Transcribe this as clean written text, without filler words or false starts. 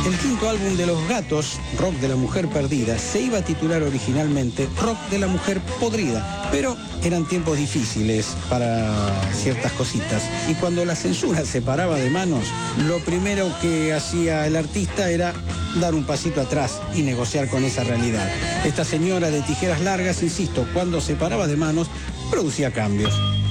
El quinto álbum de Los Gatos, Rock de la Mujer Perdida, se iba a titular originalmente Rock de la Mujer Podrida, pero eran tiempos difíciles para ciertas cositas. Y cuando la censura se paraba de manos, lo primero que hacía el artista era dar un pasito atrás y negociar con esa realidad. Esta señora de tijeras largas, insisto, cuando se paraba de manos, producía cambios.